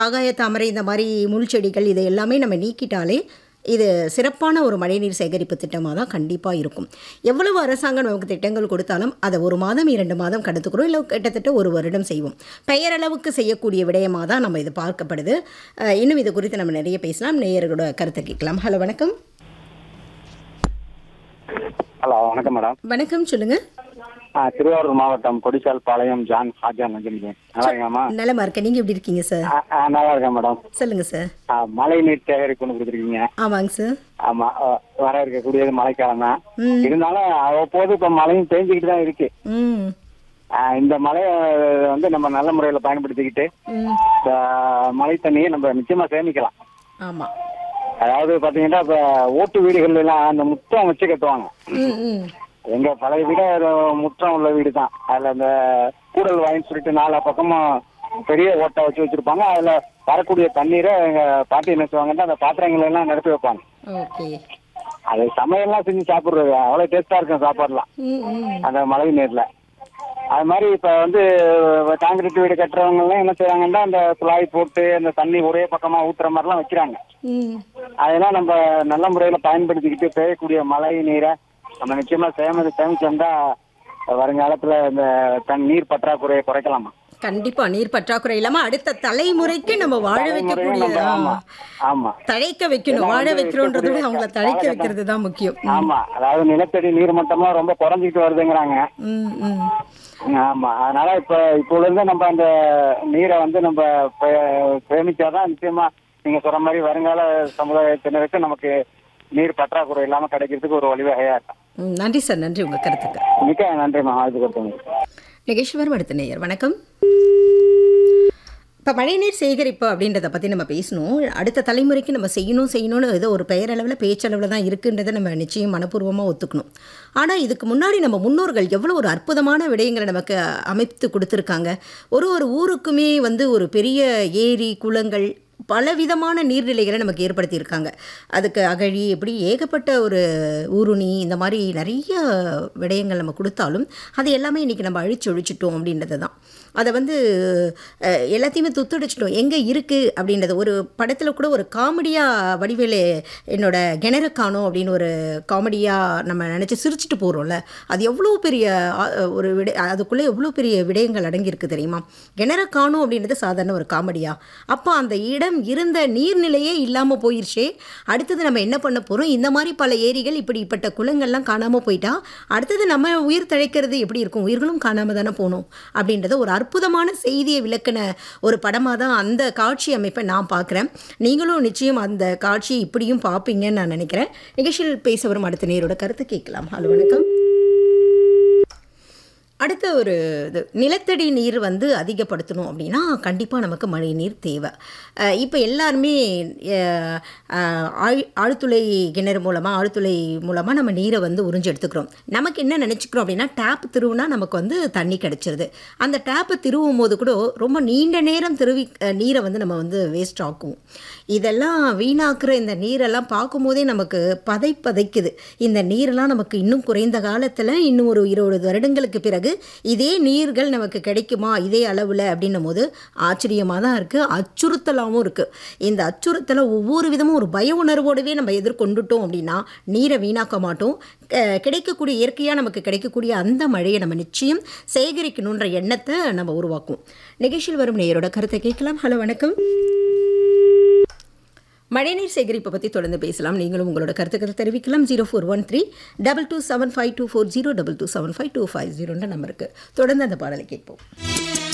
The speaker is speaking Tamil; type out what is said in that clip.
ஆகாய தாமரை இந்த மாதிரி முள் செடிகள் இதை எல்லாமே நம்ம நீக்கிட்டாலே இது சிறப்பான ஒரு மழைநீர் சேகரிப்பு திட்டமாக தான் கண்டிப்பாக இருக்கும். எவ்வளவு அரசாங்கம் நமக்கு திட்டங்கள் கொடுத்தாலும் அதை 1 மாதம் 2 மாதம் கடத்துக்கிறோம், இல்லை கிட்டத்தட்ட 1 வருடம் செய்வோம். பெயரளவுக்கு செய்யக்கூடிய விடயமாக தான் நம்ம இது பார்க்கப்படுது. இன்னும் இது குறித்து நம்ம நிறைய பேசலாம். நேயர்களோட கருத்தை கேட்கலாம். ஹலோ, வணக்கம். ஹலோ, வணக்கம் மேடம். வணக்கம், சொல்லுங்க. திருவாரூர் மாவட்டம் கொடிசால் பாளையம் ஜான் ஹாஜா நஜிமுதீன். நல்லா இருக்கீங்கம்மா? நலமா இருக்கேன். நீங்க எப்படி இருக்கீங்க சார்? நல்லா இருக்கேன் மேடம். சொல்லுங்க சார். மழை நீர் சேகரிப்பு கொண்டு கொடுத்துருக்கீங்க. ஆமாங்க சார். ஆமா, வர இருக்கக்கூடியது மழைக்காலம் தான். இருந்தாலும் அவ்வப்போது இப்ப மழையும் பெஞ்சுக்கிட்டு தான் இருக்கு. இந்த மழையை வந்து நம்ம நல்ல முறையில பயன்படுத்திக்கிட்டு மழை தண்ணியை நம்ம நிச்சயமா சேமிக்கலாம். ஆமா, அதாவது பாத்தீங்கன்னா இப்ப ஓட்டு வீடுகள்ல எல்லாம் அந்த முற்றம் வச்சு கட்டுவாங்க. எங்க பழைய வீடு ஒரு முற்றம் உள்ள வீடு தான். அதுல அந்த கூடல் வாயின்னு சொல்லிட்டு 4 பக்கமும் பெரிய ஓட்டை வச்சு வச்சிருப்பாங்க. அதுல வரக்கூடிய தண்ணீரை எங்க பாட்டி என்ன செய்வாங்கன்னா அந்த பாத்திரங்களை எல்லாம் நிரப்பி வைப்பாங்க. அது சமையல்லாம் செஞ்சு சாப்பிடுறது அவ்வளவு டேஸ்டா இருக்கும் சாப்பாடுலாம் அந்த மழை நீர்ல. அது மாதிரி இப்ப வந்து காங்கிரீட் வீடு கட்டுறவங்க எல்லாம் என்ன செய்வாங்கன்னா அந்த குழாய் போட்டு அந்த தண்ணி ஒரே பக்கமா ஊத்துற மாதிரி எல்லாம் வைக்கிறாங்க. அதெல்லாம் நம்ம நல்ல முறையில பயன்படுத்திக்கிட்டு பெய்யக்கூடிய மழை நீரை நம்ம நிச்சயமா சேமிச்சு வந்தா வருங்காலத்துல இந்த நீர் பற்றாக்குறையை குறைக்கலாமா? கண்டிப்பா நீர் பற்றாக்குறை இல்லாம அடுத்த தலைமுறைக்கு நம்ம வாழ வைக்கக்கூடிய தழைக்க வைக்கணும். வாழ வைக்கிறோன்றத விட அவங்கள தழைக்க வைக்கிறது தான் முக்கியம். ஆமா, அதாவது நிலத்தடி நீர் மட்டம்லாம் ரொம்ப குறைஞ்சிட்டு வருதுங்கிறாங்க. ஆமா, அதனால இப்ப இருந்து நம்ம அந்த நீரை வந்து நம்ம சேமிச்சாதான் நிச்சயமா நீங்க சொல்ற மாதிரி வருங்கால சமுதாயத்தினருக்கு நமக்கு நீர் பற்றாக்குறை இல்லாம கிடைக்கிறதுக்கு ஒரு வழிவகையா இருக்கும். நன்றி சார், நன்றி உங்க கருத்துக்கு. மிக்க நன்றி கொடுத்தீங்க. நிகேஷ்வர் அடுத்த நேயர். வணக்கம். இப்போ மழைநீர் சேகரிப்பு அப்படின்றத பற்றி நம்ம பேசணும். அடுத்த தலைமுறைக்கு நம்ம செய்யணும்னு ஏதோ ஒரு பெயரளவில் பேச்சளவில் தான் இருக்குன்றதை நம்ம நிச்சயம் மனப்பூர்வமாக ஒத்துக்கணும். ஆனால் இதுக்கு முன்னாடி நம்ம முன்னோர்கள் எவ்வளோ ஒரு அற்புதமான விடயங்களை நமக்கு அமைத்து கொடுத்துருக்காங்க. ஒரு ஊருக்குமே வந்து ஒரு பெரிய ஏரி குளங்கள் பலவிதமான நீர்நிலைகளை நமக்கு ஏற்படுத்தியிருக்காங்க. அதுக்கு அகழி எப்படி ஏகப்பட்ட ஒரு ஊருணி இந்த மாதிரி நிறைய விடயங்கள் நம்ம கொடுத்தாலும் அது எல்லாமே இன்றைக்கி நம்ம ஒழிச்சிட்டோம் அப்படின்றது தான். அதை வந்து எல்லாத்தையுமே துத்தடிச்சிட்டோம். எங்கே இருக்குது அப்படின்றது ஒரு படத்தில் கூட ஒரு காமெடியாக வடிவேலு என்னோட கிணறு காணோம் அப்படின்னு ஒரு காமெடியாக நம்ம நினச்சி சிரிச்சிட்டு போகிறோம்ல, அது எவ்வளோ பெரிய ஒரு அதுக்குள்ளே எவ்வளோ பெரிய விடயங்கள் அடங்கியிருக்கு தெரியுமா? கிணறு காணோம் அப்படின்றது சாதாரண ஒரு காமெடியாக. அப்போ அந்த இடம் இருந்த நீர்நிலையே இல்லாமல் போயிடுச்சே. அடுத்தது நம்ம என்ன பண்ண போகிறோம்? இந்த மாதிரி பல ஏரிகள் இப்படிப்பட்ட குளங்கள்லாம் காணாமல் போயிட்டா அடுத்தது நம்ம உயிர் தழைக்கிறது எப்படி இருக்கும்? உயிர்களும் காணாமல் தானே போகணும் அப்படின்றத ஒரு அற்புதமான செய்தியை விளக்கின ஒரு படமாக தான் அந்த காட்சி அமைப்பை நான் பார்க்குறேன். நீங்களும் நிச்சயம் அந்த காட்சியை இப்படியும் பார்ப்பீங்கன்னு நான் நினைக்கிறேன். நிகழ்ச்சியில் பேச வரும் அடுத்த நேரோட கருத்து கேட்கலாம். ஹலோ, வணக்கம். அடுத்த ஒரு நிலத்தடி நீர் வந்து அதிகப்படுத்தணும் அப்படின்னா கண்டிப்பாக நமக்கு மழை நீர் தேவை. இப்போ எல்லாருமே ஆழ்துளை கிணறு மூலமாக ஆழ்துளை மூலமாக நம்ம நீரை வந்து உறிஞ்சி எடுத்துக்கிறோம். நமக்கு என்ன நினச்சிக்கிறோம் அப்படின்னா டேப் திருவுனா நமக்கு வந்து தண்ணி கிடச்சிருது. அந்த டேப்பை திருவும் போது கூட ரொம்ப நீண்ட நேரம் நீரை வந்து நம்ம வந்து வேஸ்ட் ஆக்குவோம். இதெல்லாம் வீணாக்குற இந்த நீரெல்லாம் பார்க்கும்போதே நமக்கு பதைக்குது. இந்த நீரெல்லாம் நமக்கு இன்னும் குறைந்த காலத்தில் இன்னும் ஒரு 20 வருடங்களுக்கு பிறகு இதே நீர்கள் நமக்கு கிடைக்குமா இதே அளவில் அப்படின்னும் போது ஆச்சரியமாக தான் இருக்குது, அச்சுறுத்தலாகவும் இருக்குது. இந்த அச்சுறுத்தலை ஒவ்வொரு விதமும் ஒரு பய உணர்வோடவே நம்ம எதிர்கொண்டுட்டோம் அப்படின்னா நீரை வீணாக்க மாட்டோம். கிடைக்கக்கூடிய இயற்கையாக நமக்கு கிடைக்கக்கூடிய அந்த மழையை நம்ம நிச்சயம் சேகரிக்கணுன்ற எண்ணத்தை நம்ம உருவாக்குவோம். நிகழ்ச்சியில் வரும் நேயரோட கருத்தை கேட்கலாம். ஹலோ, வணக்கம். மழைநீர் சேகரிப்பை பற்றி தொடர்ந்து பேசலாம். நீங்களும் உங்களோட கருத்துக்களை தெரிவிக்கலாம். 0413-227524 022752550 நம்பருக்கு தொடர்ந்து அந்த பாடலை கேட்போம்.